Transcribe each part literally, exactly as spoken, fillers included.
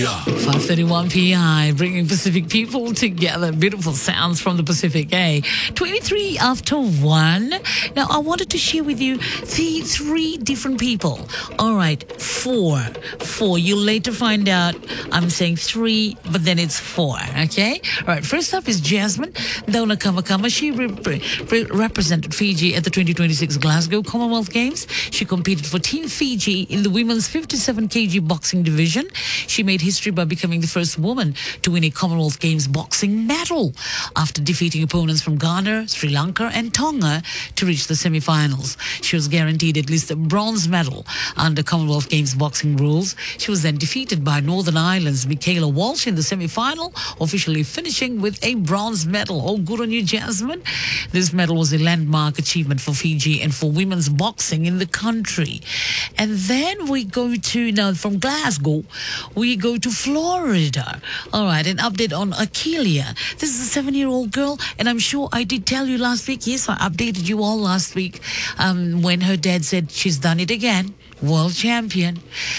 five thirty-one P I, bringing Pacific people together. Beautiful sounds from the Pacific, eh? twenty-three after one. Now, I wanted to share with you the three different people. All right, four. Four. You'll later find out I'm saying three, but then it's four, okay? All right, first up is Jasmine Dona Kamakama. She rep- re- represented Fiji at the twenty twenty-six Glasgow Commonwealth Games. She competed for Team Fiji in the women's fifty-seven kilogram boxing division. She made history by becoming the first woman to win a Commonwealth Games boxing medal after defeating opponents from Ghana, Sri Lanka and Tonga to reach the semi-finals. She was guaranteed at least a bronze medal under Commonwealth Games boxing rules. She was then defeated by Northern Ireland's Michaela Walsh in the semi-final, officially finishing with a bronze medal. Oh, good on you, Jasmine. This medal was a landmark achievement for Fiji and for women's boxing in the country. And then we go to, now from Glasgow, we go to Florida. All right, an update on Akelia. This is a seven-year-old girl, and I'm sure I did tell you last week. Yes, I updated you all last week um, when her dad said she's done it again. World champion.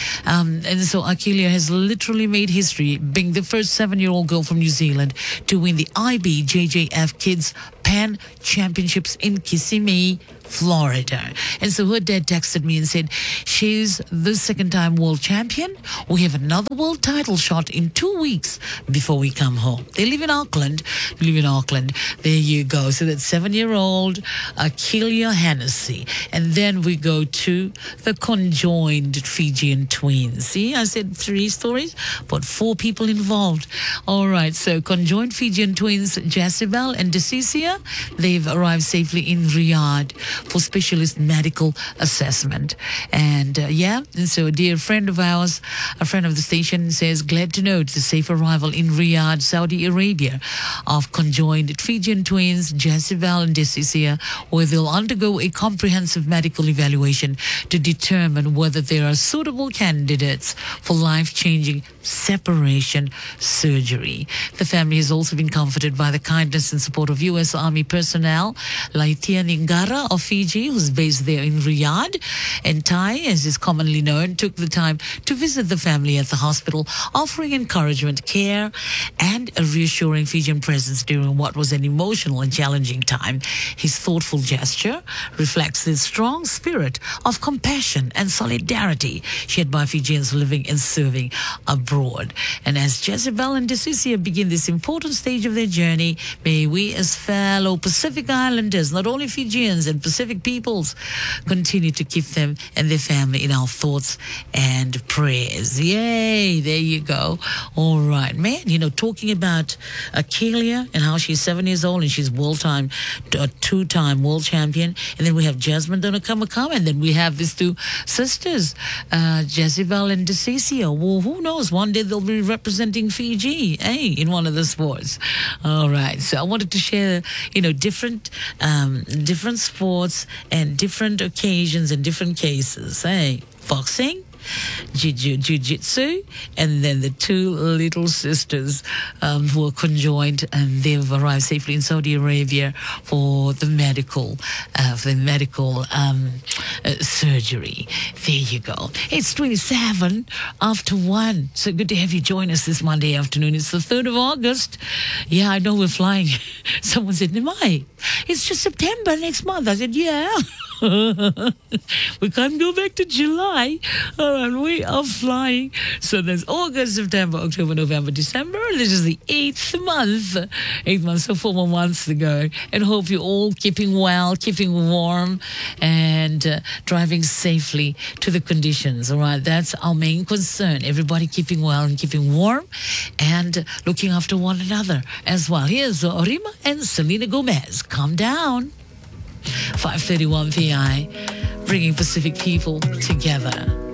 Um, and so Akelia has literally made history, being the first seven-year-old girl from New Zealand to win the I B J J F Kids Pan Championships in Kissimmee, Florida. And so her dad texted me and said, she's the second-time world champion. We have another world title shot in two weeks before we come home. They live in Auckland. They live in Auckland. There you go. So that's seven-year-old Akelia Hennessy. And then we go to the conjoined Fijian twins. See, I said three stories, but four people involved. All right, so conjoined Fijian twins, Jacibel and Desicia, they've arrived safely in Riyadh for specialist medical assessment. And uh, yeah, and so a dear friend of ours, a friend of the station, says, glad to note the safe arrival in Riyadh, Saudi Arabia, of conjoined Fijian twins, Jacibel and Desicia, where they'll undergo a comprehensive medical evaluation to determine whether they are suitable candidates for life-changing separation surgery. The family has also been comforted by the kindness and support of U S Army personnel. Laitia Ningara of Fiji, who's based there in Riyadh, and Tai, as is commonly known, took the time to visit the family at the hospital, offering encouragement, care, and a reassuring Fijian presence during what was an emotional and challenging time. His thoughtful gesture reflects the strong spirit of compassion and solidarity shared by Fijians living and serving abroad. And as Jezebel and Desicia begin this important stage of their journey, may we as fellow Pacific Islanders, not only Fijians and Pacific peoples, continue to keep them and their family in our thoughts and prayers. Yay, there you go. All right, man, you know, talking about Akelia and how she's seven years old and she's world time, a two-time world champion. And then we have Jasmine Dona Kamakama, and then we have these two sisters, uh, Jezebel and Desicia. Well, who knows? One day they'll be representing Fiji, hey, in one of the sports. All right, so I wanted to share, you know, different um, different sports and different occasions and different cases. Hey, boxing, jiu-jitsu, and then the two little sisters um, who are conjoined, and they've arrived safely in Saudi Arabia for the medical, uh, for the medical um, uh, surgery. There you go. It's twenty-seven after one. So good to have you join us this Monday afternoon. It's the third of August. Yeah, I know we're flying. Someone said, Nimai, it's just September next month. I said, yeah. We can't go back to July. All right, we are flying. So there's August, September, October, November, December. This is the eighth month. Eighth month, so four more months to go. And hope you're all keeping well, keeping warm, and uh, driving safely to the conditions. All right, that's our main concern. Everybody keeping well and keeping warm and looking after one another as well. Here's Orima and Selena Gomez. Calm down. five thirty-one P I, bringing Pacific people together.